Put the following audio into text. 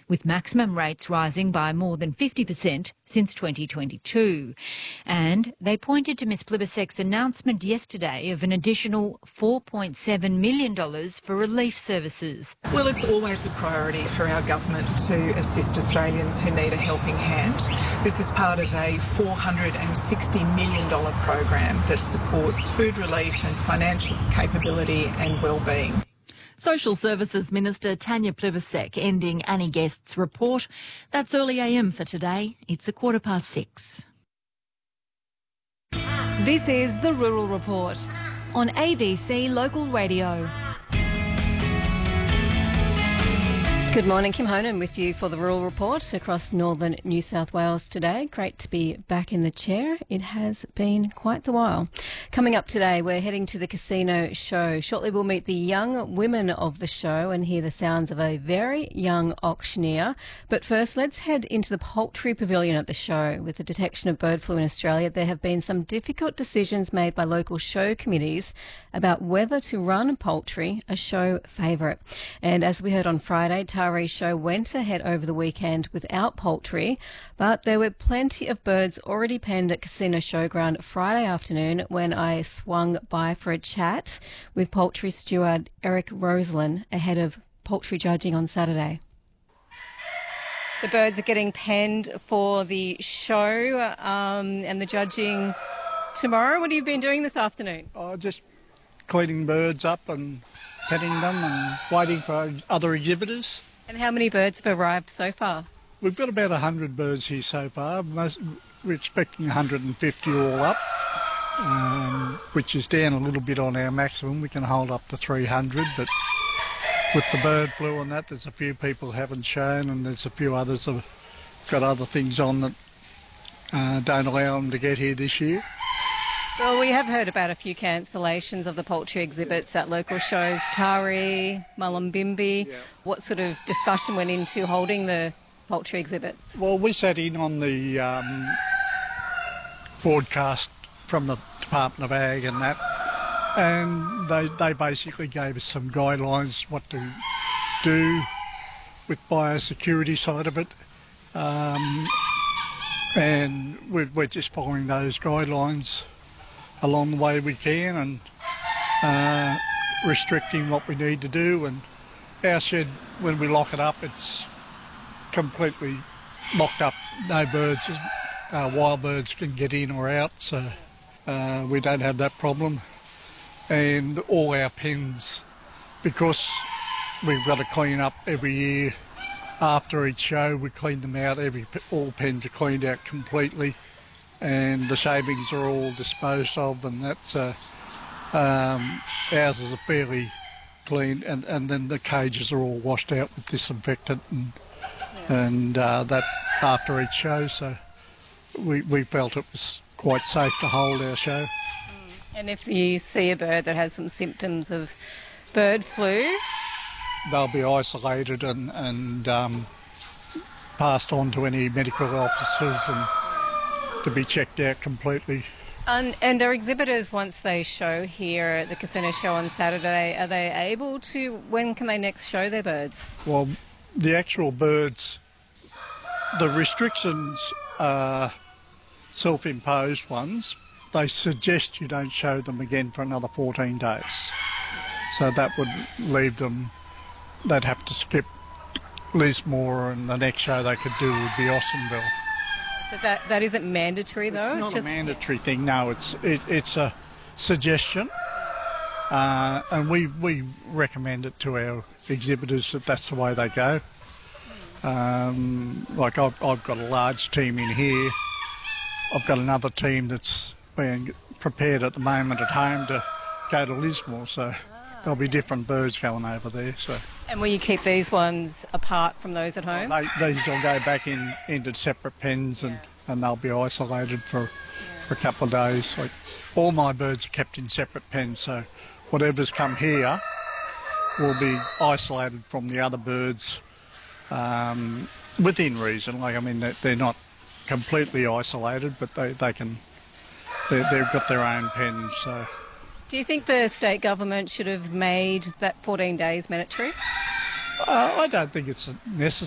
with maximum rates rising by more than 50% since 2022. And they pointed to Ms Plibersek's announcement yesterday of an additional $4.7 million for relief services. Well, it's always a priority for our government to assist Australians who need a helping hand. This is part of a $460 million program that supports food relief and financial capability and wellbeing. Social Services Minister Tanya Plibersek ending Annie Guest's report. That's Early AM for today. It's 6:15. This is the Rural Report on ABC Local Radio. Good morning, Kim Honan with you for the Rural Report across northern New South Wales today. Great to be back in the chair. It has been quite the while. Coming up today, we're heading to the casino show. Shortly we'll meet the young women of the show and hear the sounds of a very young auctioneer. But first, let's head into the poultry pavilion at the show. With the detection of bird flu in Australia, there have been some difficult decisions made by local show committees about whether to run poultry a show favourite. And as we heard on Friday, Taree Show went ahead over the weekend without poultry, but there were plenty of birds already penned at Casino Showground Friday afternoon when I swung by for a chat with poultry steward Eric Roselin ahead of poultry judging on Saturday. The birds are getting penned for the show and the judging tomorrow. What have you been doing this afternoon? Just cleaning birds up and petting them and waiting for other exhibitors. And how many birds have arrived so far? We've got about 100 birds here so far. We're expecting 150 all up, which is down a little bit on our maximum. We can hold up to 300, but with the bird flu and that, there's a few people haven't shown, and there's a few others that have got other things on that don't allow them to get here this year. Well, we have heard about a few cancellations of the poultry exhibits at local shows, Taree, Mullumbimby. Yeah. What sort of discussion went into holding the poultry exhibits? Well, we sat in on the broadcast from the Department of Ag and that, and they basically gave us some guidelines what to do with biosecurity side of it, and we're just following those guidelines along the way we can and restricting what we need to do. And our shed, when we lock it up, it's completely locked up. No birds, wild birds can get in or out, so we don't have that problem. And all our pens, because we've got to clean up every year after each show, we clean them out. All pens are cleaned out completely, and the shavings are all disposed of, and that's ours is fairly clean, and then the cages are all washed out with disinfectant and that after each show, so we felt it was quite safe to hold our show. And if you see a bird that has some symptoms of bird flu, they'll be isolated and passed on to any medical officers and to be checked out completely. And are exhibitors, once they show here at the Casino Show on Saturday, are they able to, when can they next show their birds? Well, the actual birds, the restrictions are self-imposed ones. They suggest you don't show them again for another 14 days. So that would leave them, they'd have to skip Lismore, and the next show they could do would be Austinville. So that isn't mandatory, though? It's not a mandatory thing, no. It's a suggestion, and we recommend it to our exhibitors that that's the way they go. Like I've got a large team in here. I've got another team that's being prepared at the moment at home to go to Lismore, so there'll be different birds going over there. So. And will you keep these ones apart from those at home? These will go back into separate pens, and they'll be isolated for a couple of days. Like, all my birds are kept in separate pens, so whatever's come here will be isolated from the other birds within reason. Like, I mean, they're not completely isolated, but they've got their own pens. So. Do you think the state government should have made that 14 days mandatory? I don't think it's necessary.